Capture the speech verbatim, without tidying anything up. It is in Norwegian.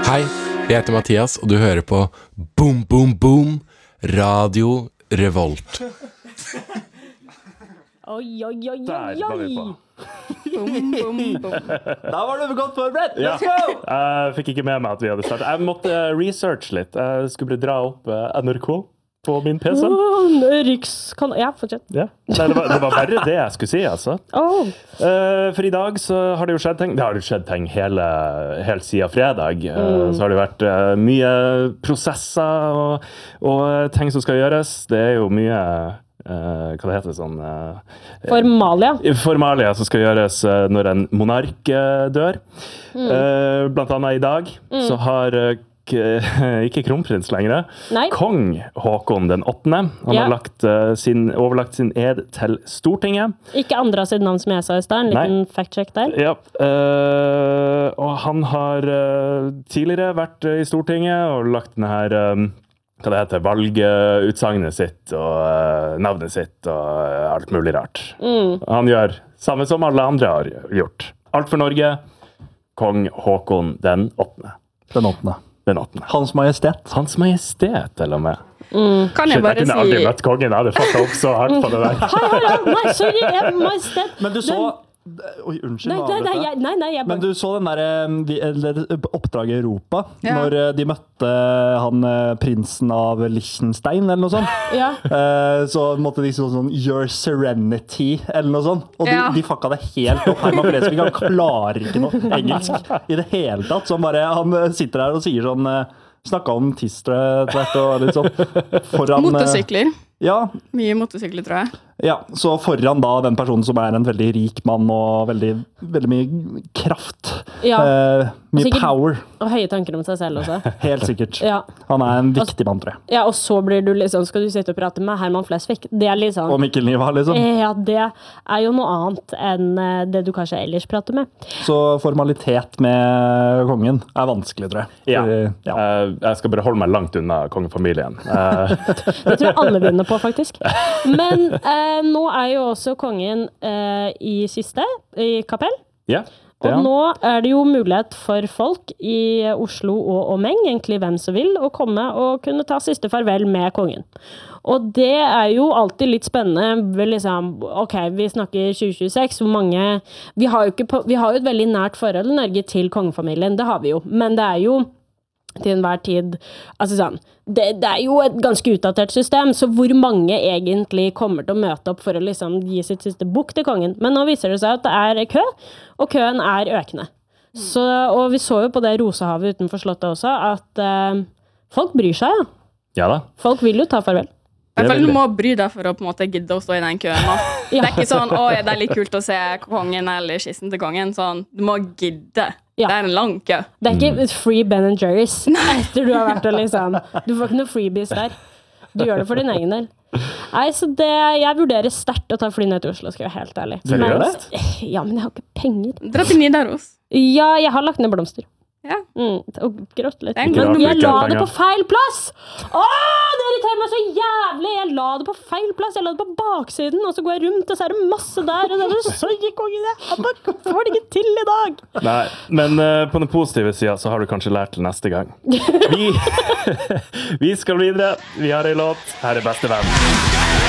Hei, jeg heter Mathias, og du hører på Boom Boom Boom Radio Revolt. Oi, oi, oi, oi, Der var vi på. Boom, boom, boom. Da var du godt forberedt. Ja. Let's go! Jeg fikk ikke med meg at vi hadde startet. Jeg måtte researche litt. Jeg skulle dra opp N R K på min P C. Oh, Riks kan... Ja, fortsett. Ja. Nei, det, var, det var bare det jeg skulle si, altså. Oh. Uh, for i dag så har det jo skjedd ting. Det har jo skjedd ting hele, helt siden fredag. Uh, Mm. Så har det vært uh, mye prosesser og, og ting som skal gjøres. Det er jo mye... Uh, hva det heter sånn uh, Formalia. Formalia som skal gjøres uh, når en monark uh, dør. Mm. Uh, blant annet i dag Mm. så har uh, k- ikke kronprins lenger, Nei. kong Håkon den åttende. Han Ja. har lagt, uh, sin, overlagt sin ed til Stortinget. Ikke andre sitt navn som jeg sa i stad. En liten fact-check der. Ja, uh, og han har uh, tidligere vært uh, i Stortinget og lagt denne her um, hva det heter, valgutsagnet sitt og uh, navnet sitt og uh, alt mulig rart. Mm. Han gjør samme som alle andre har gjort. Alt for Norge, kong Håkon den åttende. Den åttende. Den åttende. Hans Majestet. Hans Majestet, til og med. Mm. Kan Shit, jeg jeg bare kunne aldri si møtt kongen, jeg hadde fattet opp så hardt på det der. Hei, Harald! Nei, sorry, jeg er majestet. Men du så... Oi, unnskyld. Nei, nå nei, nei, avbrøt jeg. jeg, nei, nei, jeg Men bare... du så den der eh, vi- eller, oppdraget Europa, Ja. når eh, de møtte han eh, prinsen av Liechtenstein, eller noe sånt. Ja. Eh, så måtte de si sånn, your serenity, eller noe sånt. Og de, Ja. de fucka det helt opp. Herman Flesvig, han klarer ikke noe engelsk i det hele tatt. Så han bare, han eh, sitter der og sier sånn, eh, snakket om tistre, tvert og litt sånn. Foran, eh, motorsykler. Ja, Mye motorsykler, tror jeg. ja, så foran da den personen som er en veldig rik mann og veldig, veldig mye kraft, Ja. eh, mye sikkert- power, Og høye tanker om seg selv også. helt sikkert. Ja. Han er en viktig mann, tror jeg. Ja, og så blir du liksom, skal du sitte og prate med Herman Flesvig. Det er liksom... Og Mikkel Niva, liksom. Ja, det er jo noe annet enn eh, det du kanskje ellers prater med. Så formalitet med kongen er vanskelig, tror jeg. Ja. Fordi, ja. Uh, jeg skal bare holde meg langt unna kongefamilien. Uh, Det tror jeg alle vinner på, faktisk. Men eh, nå er jo også kongen eh, i kiste, i kapell. ja, det er Og han. nå er det jo mulighet for folk i Oslo og omegn, egentlig hvem som vil, å komme og kunne ta siste farvel med kongen. Og det er jo alltid litt spennende. Vel, liksom, ok, vi snakker tjue tjueseks, hvor mange... Vi har jo, ikke på, vi har jo et veldig nært forhold i Norge til kongefamilien, det har vi jo. Men det er jo til enhver tid, altså sånn, det, det er jo et ganske utdatert system, så hvor mange egentlig kommer til å møte opp for å liksom gi sitt siste bukk til kongen. Men nå viser det seg at det er kø, og køen er økende. Så, og vi så jo på det rosehavet utenfor slottet også, at eh, folk bryr seg, ja. Ja da. Folk vil jo ta farvel. I hvert fall vil du jeg. må bry deg for å på en måte gidde å stå i den køen. nå. Det er ikke sånn, å, det er litt kult å se kongen eller kisten til kongen. Sånn, du må gidde. Ja. Det er en lang kø. Det er ikke free Ben and Jerry's etter du har vært og liksom, du får ikke noe freebies der. Du gjør det for din egen del. Nei, så det, jeg vurderer sterkt å ta fly ned til Oslo, skal jeg være helt ærlig. Seriøst? Men- Ja, men jeg har ikke penger. Dra til Nidaros. Ja, jeg har lagt ned blomster. Ja. Mm, og grått litt. Det er en Men god jeg bruk la av det penger. på feil plass! Åh, det irriterer meg så jævlig! Jeg la det på feil plass. Jeg la det på baksiden, og så går jeg rundt, og så er det masse der. Og det er så kongen, jeg bare får det ikke til i dag. Nei, men uh, på den positive siden så har du kanskje lært til neste gang. Vi, vi skal videre. Vi har en låt. Her er beste venn.